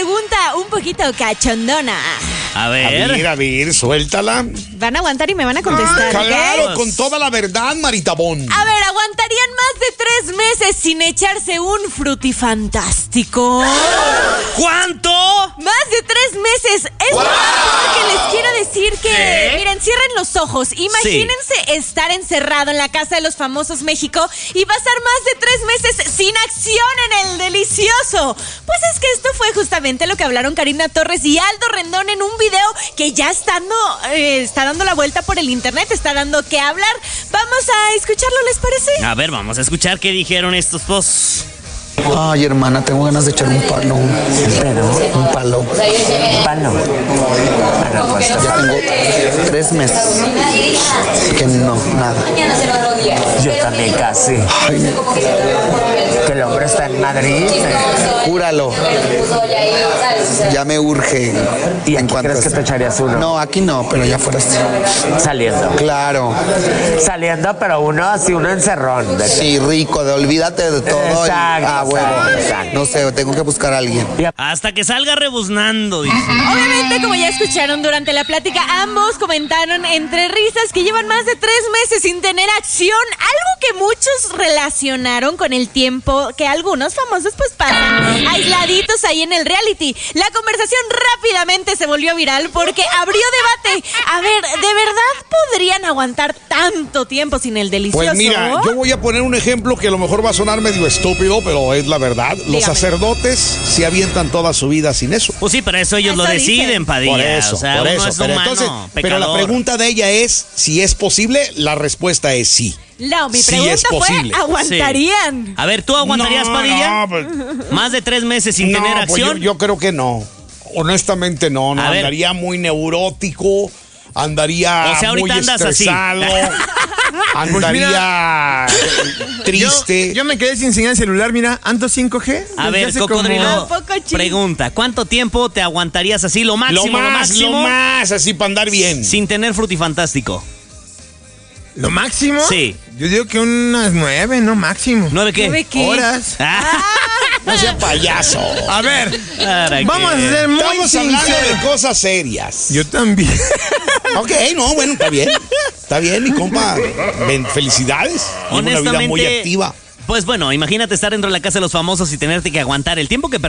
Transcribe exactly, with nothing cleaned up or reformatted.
pregunta un poquito cachondona. A ver. A ver, a ver, suéltala. Van a aguantar y me van a contestar, Ah, ¿ok? claro, con toda la verdad, Maritabón. A ver, ¿aguantarían más de tres meses sin echarse un frutifantástico? ¿Cuánto? Más de tres meses. Es ¡Wow! porque les quiero decir que, ¿Qué? miren, cierren los ojos. Imagínense estar encerrado en la Casa de los Famosos México y pasar más de tres meses sin acción en el delicioso. Pues es que esto fue justamente lo que hablaron Karina Torres y Aldo Rendón en un video que ya está dando, eh, está dando la vuelta por el internet, está dando que hablar. Vamos a escucharlo, ¿les parece? A ver, vamos a escuchar qué dijeron estos dos. Ay, hermana, tengo ganas de echar un palo. Pero, Un palo. palo. Bueno, pues, Ya tengo tres meses que no, nada. yo también casi. Ay, Que el hombre está en Madrid. júralo. Ya me urge. ¿Y En aquí cuanto crees que a- te echarías uno? No, aquí no, pero ya fuera así. Saliendo. Claro. Saliendo, pero uno así, uno encerrón. De... Sí, rico, de olvídate de todo. y- Exacto, ah, huevo. exacto. No sé, tengo que buscar a alguien. Hasta que salga rebuznando, dice. Obviamente, como ya escucharon durante la plática, ambos comentaron entre risas que llevan más de tres meses sin tener acción, algo que muchos relacionaron con el tiempo que algunos famosos pues pasan aisladitos ahí en el reality. La conversación rápidamente se volvió viral porque abrió debate. A ver, ¿de verdad podrían aguantar tanto tiempo sin el delicioso? Pues mira, yo voy a poner un ejemplo que a lo mejor va a sonar medio estúpido, pero es la verdad. Los Dígame. sacerdotes se avientan toda su vida sin eso. Pues sí, pero eso ellos Eso lo dicen. deciden, Padilla. Por eso, o sea, por uno eso. es Pero, humano, entonces, pero la pecador. pregunta de ella es si es posible. La respuesta es sí. No, mi Sí pregunta es fue, posible. ¿aguantarían? A ver, ¿tú aguantarías, No, Padilla? no, pues- Más de tres meses sin No, tener pues yo, acción. yo creo que no. Honestamente no, no. A ver. Andaría muy neurótico, andaría O sea, ahorita muy andas así. estresado, andaría triste. Yo, yo me quedé sin señal celular, mira, ando cinco G. A desde ver, hace Cocodrilo, ¿A poco, chin? pregunta, ¿cuánto tiempo te aguantarías así? Lo lo máximo, lo, más, lo máximo, más, así para andar bien. sin tener frutifantástico. como- ¿Lo máximo? Sí. Yo digo que unas nueve, ¿no? Máximo. ¿Nueve qué? ¿Nueve qué? Horas. Ah, No sea payaso. A ver, ¿para vamos a qué? ser muy Estamos hablando sinceros. de cosas serias. Yo también. Ok, no, bueno, está bien. Está bien, mi compa. Ven, felicidades. Lleva una vida muy Honestamente, activa. Pues bueno, imagínate estar dentro de la Casa de los Famosos y tenerte que aguantar el tiempo que